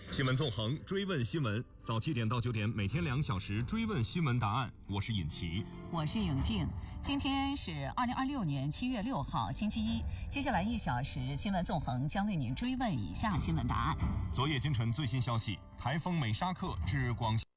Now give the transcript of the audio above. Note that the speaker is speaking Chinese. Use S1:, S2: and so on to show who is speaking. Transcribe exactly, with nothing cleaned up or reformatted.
S1: 新闻纵横，追问新闻，早七点到九点，每天两小时追问新闻答案。我是尹奇，
S2: 我是永静。今天是二零二六年七月六号，星期一。接下来一小时，新闻纵横将为您追问以下新闻答案。
S1: 昨夜今晨最新消息：台风美沙克至广西。